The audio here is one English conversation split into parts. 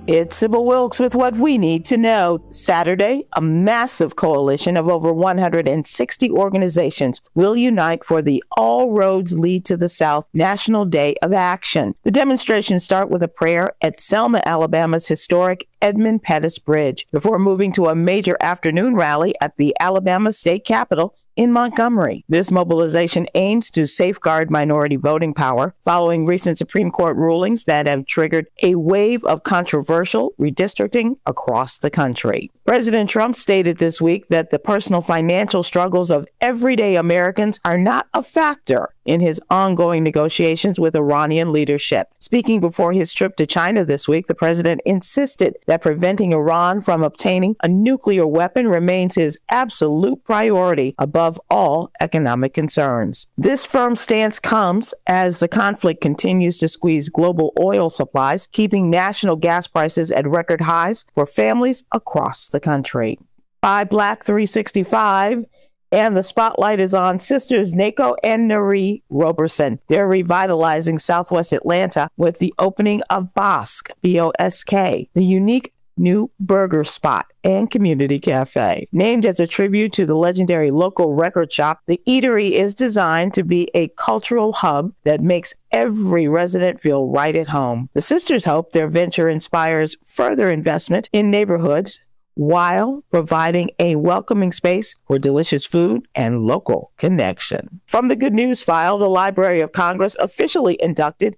It's Sybil Wilkes with what we need to know. Saturday, a massive coalition of over 160 organizations will unite for the All Roads Lead to the South National Day of Action. The demonstrations start with a prayer at Selma, Alabama's historic Edmund Pettus Bridge before moving to a major afternoon rally at the Alabama State Capitol in Montgomery. This mobilization aims to safeguard minority voting power following recent Supreme Court rulings that have triggered a wave of controversial redistricting across the country. President Trump stated this week that the personal financial struggles of everyday Americans are not a factor in his ongoing negotiations with Iranian leadership. Speaking before his trip to China this week, the president insisted that preventing Iran from obtaining a nuclear weapon remains his absolute priority above all economic concerns. This firm stance comes as the conflict continues to squeeze global oil supplies, keeping national gas prices at record highs for families across the country. By Black 365, and the spotlight is on sisters Nako and Nari Roberson. They're revitalizing Southwest Atlanta with the opening of Bosk, B-O-S-K, the unique new burger spot and community cafe. Named as a tribute to the legendary local record shop, the eatery is designed to be a cultural hub that makes every resident feel right at home. The sisters hope their venture inspires further investment in neighborhoods while providing a welcoming space for delicious food and local connection. From the Good News File, the Library of Congress officially inducted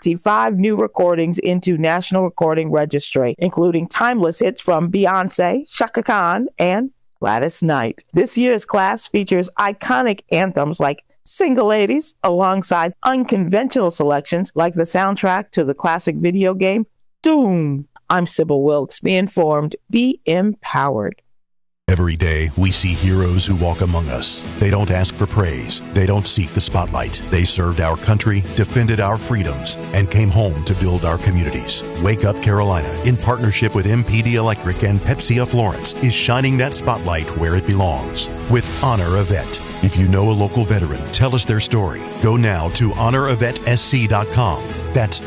25 new recordings into National Recording Registry, including timeless hits from Beyonce, Chaka Khan, and Gladys Knight. This year's class features iconic anthems like Single Ladies, alongside unconventional selections like the soundtrack to the classic video game Doom. I'm Sybil Wilkes. Be informed, be empowered. Every day, we see heroes who walk among us. They don't ask for praise. They don't seek the spotlight. They served our country, defended our freedoms, and came home to build our communities. Wake Up Carolina, in partnership with MPD Electric and Pepsi of Florence, is shining that spotlight where it belongs with Honor a Vet. If you know a local veteran, tell us their story. Go now to honoravetsc.com. That's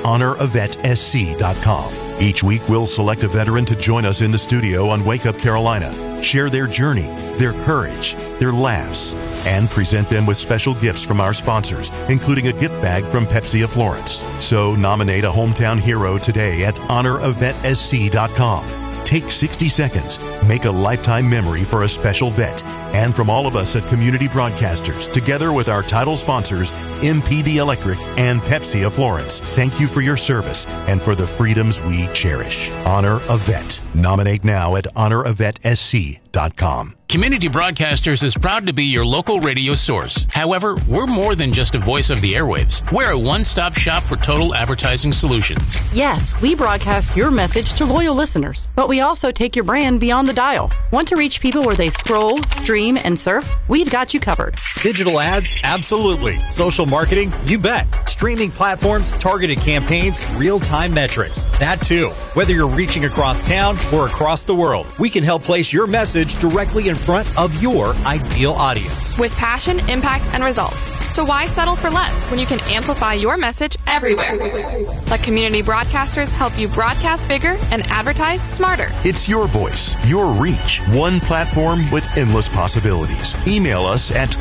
honoravetsc.com. Each week, we'll select a veteran to join us in the studio on Wake Up Carolina, share their journey, their courage, their laughs, and present them with special gifts from our sponsors, including a gift bag from Pepsi of Florence. So nominate a hometown hero today at honoravetsc.com. Take 60 seconds, make a lifetime memory for a special vet. And from all of us at Community Broadcasters, together with our title sponsors, MPD Electric and Pepsi of Florence, thank you for your service and for the freedoms we cherish. Honor a Vet. Nominate now at honoravetsc.com. Community Broadcasters is proud to be your local radio source. However, we're more than just a voice of the airwaves. We're a one-stop shop for total advertising solutions. Yes, we broadcast your message to loyal listeners, but we also take your brand beyond the dial. Want to reach people where they scroll, stream, and surf? We've got you covered. Digital ads? Absolutely. Social marketing? You bet. Streaming platforms, targeted campaigns, real-time metrics. That too. Whether you're reaching across town or across the world, we can help place your message directly in front of your ideal audience. With passion, impact, and results. So why settle for less when you can amplify your message everywhere? Let Community Broadcasters help you broadcast bigger and advertise smarter. It's your voice, your reach, one platform with endless possibilities. Email us at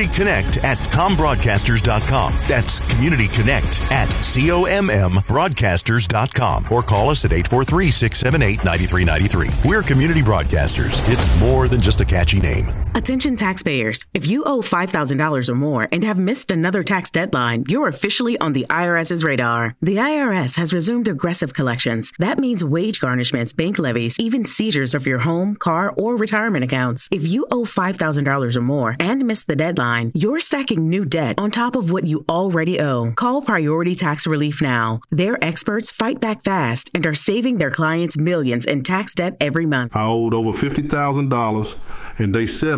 communityconnect@combroadcasters.com. That's communityconnect@combroadcasters.com. Or call us at 843-678-9393. We're Community Broadcasters. It's more than just a catchy name. Attention taxpayers. If you owe $5,000 or more and have missed another tax deadline, you're officially on the IRS's radar. The IRS has resumed aggressive collections. That means wage garnishments, bank levies, even seizures of your home, car, or retirement accounts. If you owe $5,000 or more and missed the deadline, you're stacking new debt on top of what you already owe. Call Priority Tax Relief now. Their experts fight back fast and are saving their clients millions in tax debt every month. I owed over $50,000 and they settled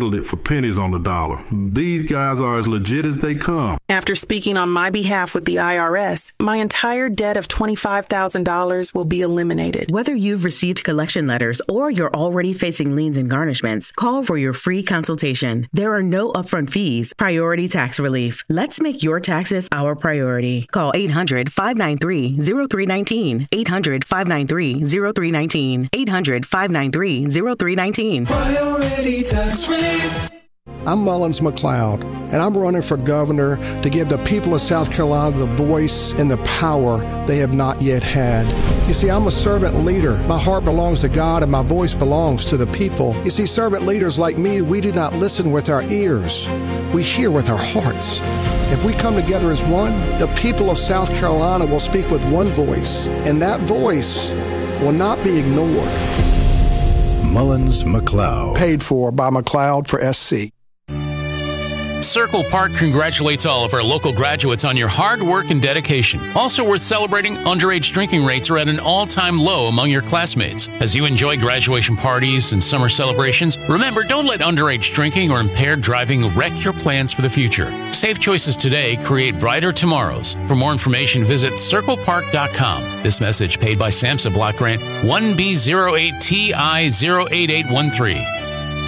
battled it for pennies on the dollar. These guys are as legit as they come. After speaking on my behalf with the IRS, my entire debt of $25,000 will be eliminated. Whether you've received collection letters or you're already facing liens and garnishments, call for your free consultation. There are no upfront fees. Priority tax relief. Let's make your taxes our priority. Call 800-593-0319. 800-593-0319. 800-593-0319. Priority tax relief. I'm Mullins McLeod, and I'm running for governor to give the people of South Carolina the voice and the power they have not yet had. You see, I'm a servant leader. My heart belongs to God, and my voice belongs to the people. You see, servant leaders like me, we do not listen with our ears. We hear with our hearts. If we come together as one, the people of South Carolina will speak with one voice, and that voice will not be ignored. Mullins McLeod. Paid for by McLeod for SC. Circle Park congratulates all of our local graduates on your hard work and dedication. Also worth celebrating, underage drinking rates are at an all-time low among your classmates. As you enjoy graduation parties and summer celebrations, remember, don't let underage drinking or impaired driving wreck your plans for the future. Safe choices today create brighter tomorrows. For more information, visit circlepark.com. This message paid by SAMHSA Block Grant 1B08TI08813.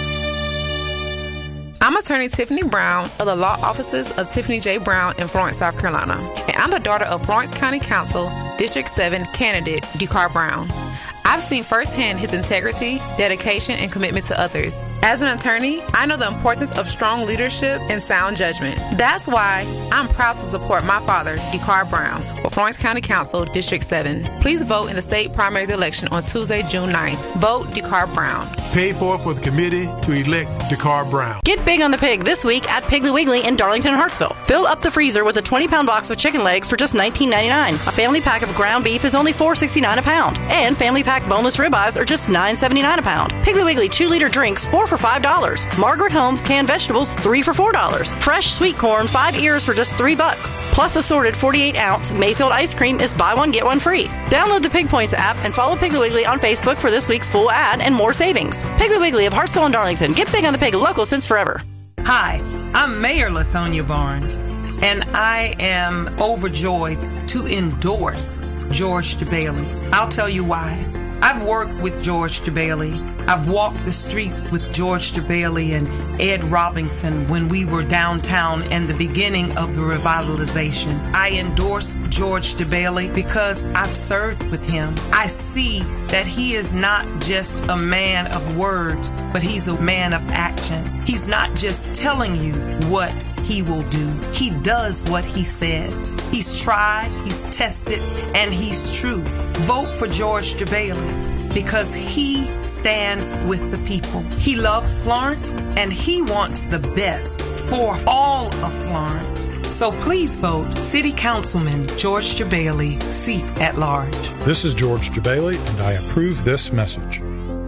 I'm attorney Tiffany Brown of the law offices of Tiffany J. Brown in Florence, South Carolina. And I'm the daughter of Florence County Council, District 7 candidate, DeCar Brown. I've seen firsthand his integrity, dedication, and commitment to others. As an attorney, I know the importance of strong leadership and sound judgment. That's why I'm proud to support my father, DeCar Brown, for Florence County Council, District 7. Please vote in the state primaries election on Tuesday, June 9th. Vote DeCar Brown. Paid for the committee to elect DeCar Brown. Get big on the pig this week at Piggly Wiggly in Darlington and Hartsville. Fill up the freezer with a 20-pound box of chicken legs for just $19.99. A family pack of ground beef is only $4.69 a pound. And family pack boneless ribeyes are just $9.79 a pound. Piggly Wiggly 2-liter drinks, 4 for $5. Margaret Holmes canned vegetables, 3 for $4. Fresh sweet corn, 5 ears for just $3. Plus assorted 48-ounce Mayfield ice cream is buy one, get one free. Download the Pig Points app and follow Piggly Wiggly on Facebook for this week's full ad and more savings. Piggly Wiggly of Hartsville and Darlington. Get big on the pig, local since forever. Hi, I'm Mayor Lithonia Barnes, and I am overjoyed to endorse George DeBailey. I'll tell you why. I've worked with George DeBailey. I've walked the street with George DeBailey and Ed Robinson when we were downtown and the beginning of the revitalization. I endorse George DeBailey because I've served with him. I see that he is not just a man of words, but he's a man of action. He's not just telling you what he will do. He does what he says. He's tried, he's tested, and he's true. Vote for George DeBailey because he stands with the people. He loves Florence, and he wants the best for all of Florence. So please vote City Councilman George DeBailey, seat at large. This is George DeBailey, and I approve this message.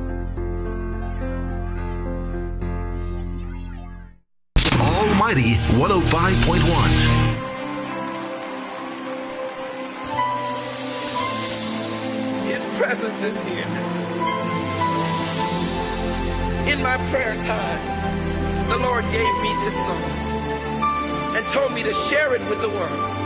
Almighty 105.1. His presence is here. In my prayer time, the Lord gave me this song and told me to share it with the world.